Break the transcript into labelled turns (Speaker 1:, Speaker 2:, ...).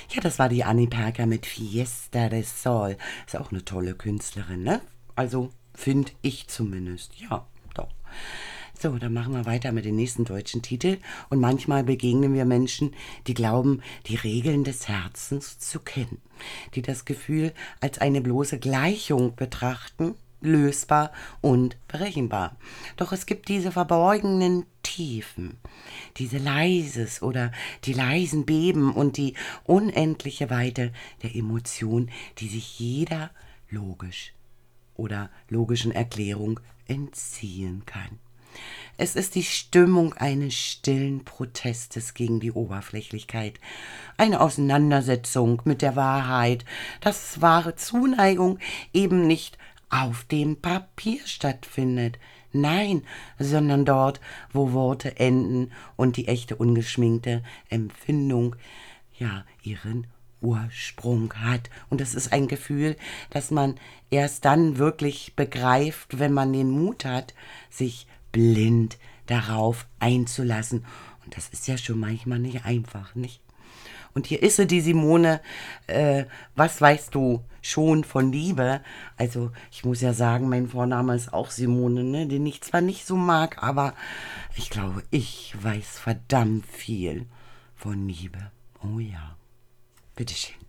Speaker 1: Ja, das war die Annie Perker mit Fiesta del Sol. Ist auch eine tolle Künstlerin, ne? Also, finde ich zumindest. Ja, doch. So, dann machen wir weiter mit dem nächsten deutschen Titel. Und manchmal begegnen wir Menschen, die glauben, die Regeln des Herzens zu kennen, die das Gefühl als eine bloße Gleichung betrachten, lösbar und berechenbar. Doch es gibt diese verborgenen Tiefen, diese leises oder die leisen Beben und die unendliche Weite der Emotion, die sich jeder logisch oder logischen Erklärung entziehen kann. Es ist die Stimmung eines stillen Protestes gegen die Oberflächlichkeit, eine Auseinandersetzung mit der Wahrheit, dass wahre Zuneigung eben nicht auf dem Papier stattfindet. Nein, sondern dort, wo Worte enden und die echte ungeschminkte Empfindung ja ihren Ursprung hat. Und das ist ein Gefühl, das man erst dann wirklich begreift, wenn man den Mut hat, sich blind darauf einzulassen. Und das ist ja schon manchmal nicht einfach, nicht? Und hier ist sie, die Simone. Was weißt du schon von Liebe? Also ich muss ja sagen, mein Vorname ist auch Simone, ne? Den ich zwar nicht so mag, aber ich glaube, ich weiß verdammt viel von Liebe. Oh ja, bitteschön.